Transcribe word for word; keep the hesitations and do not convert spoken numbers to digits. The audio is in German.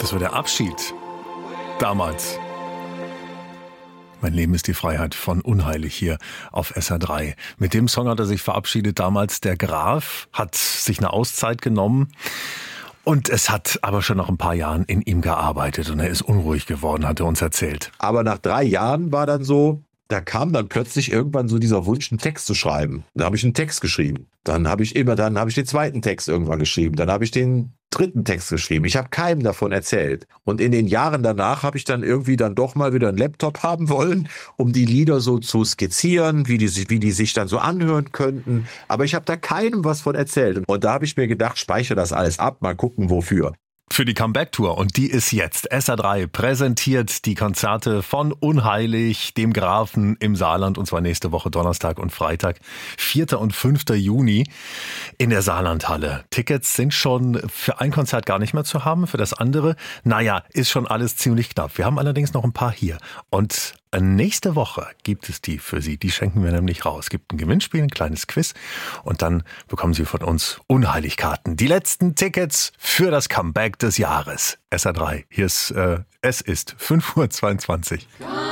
Das war der Abschied damals. Mein Leben ist die Freiheit von Unheilig hier auf S R drei. Mit dem Song hat er sich verabschiedet damals. Der Graf hat sich eine Auszeit genommen. Und es hat aber schon nach ein paar Jahren in ihm gearbeitet. Und er ist unruhig geworden, hat er uns erzählt. Aber nach drei Jahren war dann so, da kam dann plötzlich irgendwann so dieser Wunsch, einen Text zu schreiben. Da habe ich einen Text geschrieben. Dann habe ich immer, dann habe ich den zweiten Text irgendwann geschrieben. Dann habe ich den dritten Text geschrieben. Ich habe keinem davon erzählt. Und in den Jahren danach habe ich dann irgendwie dann doch mal wieder einen Laptop haben wollen, um die Lieder so zu skizzieren, wie die, wie die sich dann so anhören könnten. Aber ich habe da keinem was von erzählt. Und da habe ich mir gedacht, speichere das alles ab, mal gucken wofür. Für die Comeback-Tour, und die ist jetzt. S R drei präsentiert die Konzerte von Unheilig, dem Grafen im Saarland, und zwar nächste Woche Donnerstag und Freitag, vierter und fünfter Juni in der Saarlandhalle. Tickets sind schon für ein Konzert gar nicht mehr zu haben, für das andere, naja, ist schon alles ziemlich knapp. Wir haben allerdings noch ein paar hier, und nächste Woche gibt es die für Sie. Die schenken wir nämlich raus. Es gibt ein Gewinnspiel, ein kleines Quiz, und dann bekommen Sie von uns Unheilig-Karten. Die letzten Tickets für das Comeback des Jahres. S R drei. Hier ist, äh, es ist fünf Uhr zweiundzwanzig.